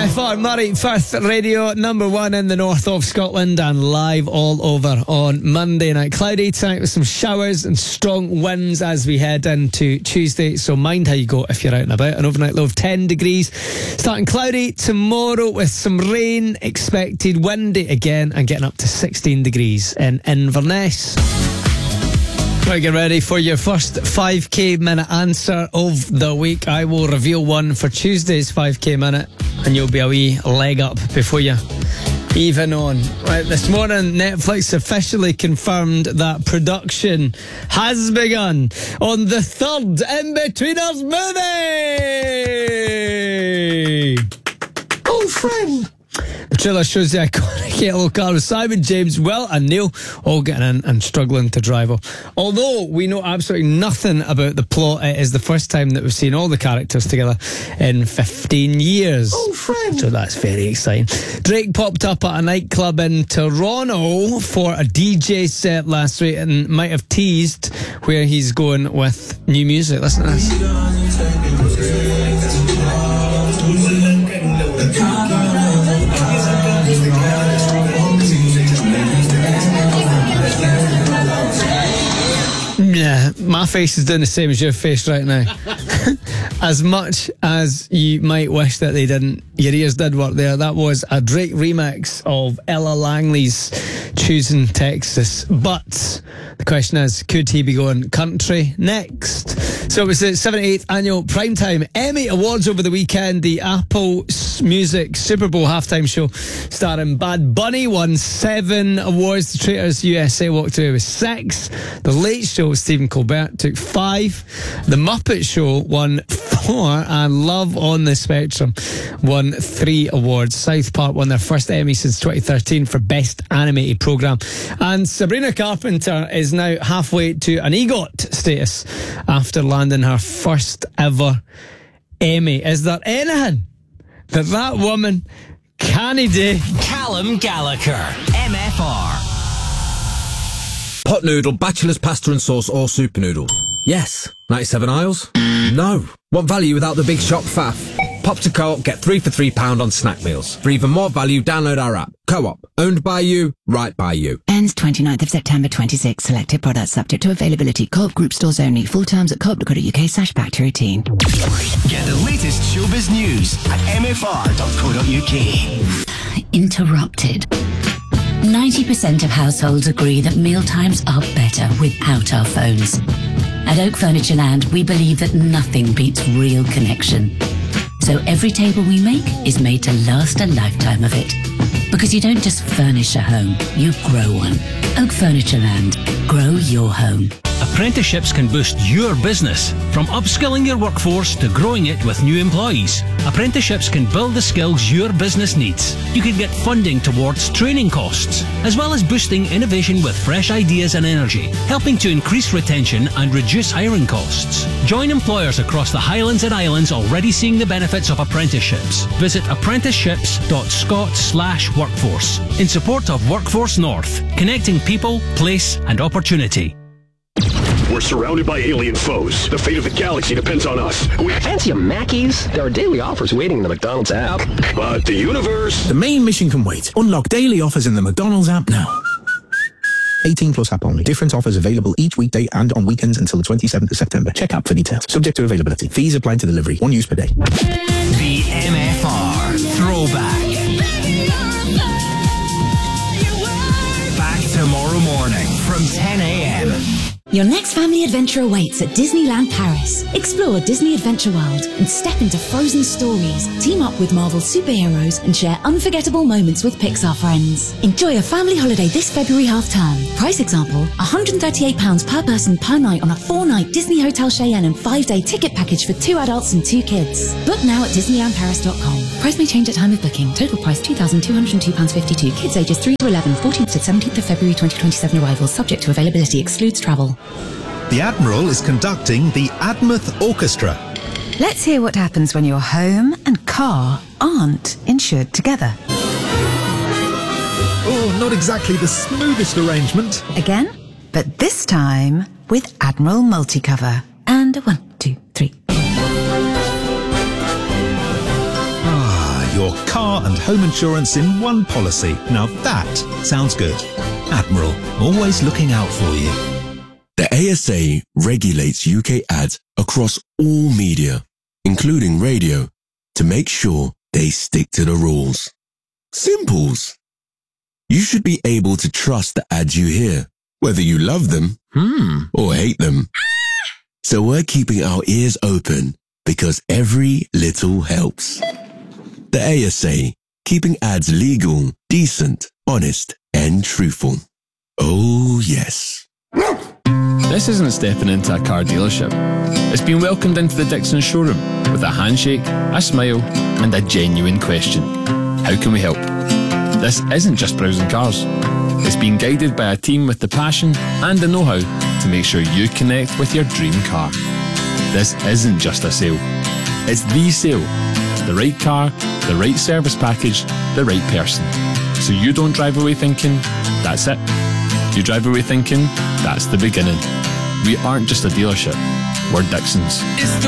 MFR Murray, Firth Radio, number one in the north of Scotland and live all over on Monday night. Cloudy tonight with some showers and strong winds as we head into Tuesday, so mind how you go if you're out and about. An overnight low of 10 degrees. Starting cloudy tomorrow with some rain expected, windy again and getting up to 16 degrees in Inverness. Right, get ready for your first 5k minute answer of the week. I will reveal one for Tuesday's 5k minute and you'll be a wee leg up before you even on. Right, this morning Netflix officially confirmed that production has begun on the third In-Betweeners movie. Old friend. The trailer shows the iconic yellow car with Simon, James, Will and Neil all getting in and struggling to drive off. Although we know absolutely nothing about the plot, it is the first time that we've seen all the characters together in 15 years. Oh, friend. So that's very exciting. Drake popped up at a nightclub in Toronto for a DJ set last week and might have teased where he's going with new music. Listen to this. Yeah, my face is doing the same as your face right now. As much as you might wish that they didn't, your ears did work there. That was a Drake remix of Ella Langley's Choosing Texas. But the question is, could he be going country next? So it was the 78th annual Primetime Emmy Awards over the weekend. The Apple Music Super Bowl halftime show starring Bad Bunny won 7 awards. The Traitors USA walked away with 6. The Late Show, Stephen Colbert, took 5. The Muppet Show won 4. And Love on the Spectrum won 3 awards. South Park won their first Emmy since 2013 for Best Animated Programme. And Sabrina Carpenter is now halfway to an EGOT status after landing her first ever Emmy. Is there anything that woman can't do? Callum Gallagher, MFR. Pot noodle, bachelor's pasta and sauce or super noodle? Yes. 97 aisles? No. Want value without the big shop faff? Pop to Co-op, get 3 for £3 on snack meals. For even more value, download our app. Co-op, owned by you, right by you. Ends 29th of September 26. Selected products subject to availability. Co-op group stores only. Full terms at co-op.co.uk/back-to-routine. Get the latest showbiz news at mfr.co.uk. Interrupted. 90% of households agree that mealtimes are better without our phones. At Oak Furnitureland, we believe that nothing beats real connection. So every table we make is made to last a lifetime of it. Because you don't just furnish a home, you grow one. Oak Furnitureland. Grow your home. Apprenticeships can boost your business. From upskilling your workforce to growing it with new employees, apprenticeships can build the skills your business needs. You can get funding towards training costs, as well as boosting innovation with fresh ideas and energy, helping to increase retention and reduce hiring costs. Join employers across the Highlands and Islands already seeing the benefits of apprenticeships. Visit apprenticeships.scot/workforce in support of Workforce North, connecting people, place and opportunity. We're surrounded by alien foes. The fate of the galaxy depends on us. Fancy a Mackey's? There are daily offers waiting in the McDonald's app. But the universe... The main mission can wait. Unlock daily offers in the McDonald's app now. 18 plus app only. Different offers available each weekday and on weekends until the 27th of September. Check app for details. Subject to availability. Fees apply to delivery. 1 use per day. The MFR Throwback. Back tomorrow morning from 10 a.m. Your next family adventure awaits at Disneyland Paris. Explore Disney Adventure World and step into frozen stories. Team up with Marvel superheroes and share unforgettable moments with Pixar friends. Enjoy a family holiday this February half-term. Price example, £138 per person per night on a 4-night Disney Hotel Cheyenne and 5-day ticket package for 2 adults and 2 kids. Book now at DisneylandParis.com. Price may change at time of booking. Total price £2,202.52. Kids ages 3 to 11, 14th to 17th of February 2027 arrivals. Subject to availability. Excludes travel. The Admiral is conducting the Admouth Orchestra. Let's hear what happens when your home and car aren't insured together. Oh, not exactly the smoothest arrangement. Again, but this time with Admiral Multicover. And 1, 2, 3. Your your car and home insurance in one policy. Now that sounds good. Admiral, always looking out for you. The ASA regulates UK ads across all media, including radio, to make sure they stick to the rules. Simples. You should be able to trust the ads you hear, whether you love them or hate them. So we're keeping our ears open because every little helps. The ASA, keeping ads legal, decent, honest, and truthful. Oh, yes. This isn't stepping into a car dealership. It's been welcomed into the Dixon showroom with a handshake, a smile, and a genuine question. How can we help? This isn't just browsing cars. It's been guided by a team with the passion and the know-how to make sure you connect with your dream car. This isn't just a sale. It's the sale. The right car, the right service package, the right person. So you don't drive away thinking, that's it. You drive away thinking, that's the beginning. We aren't just a dealership, we're Dixons.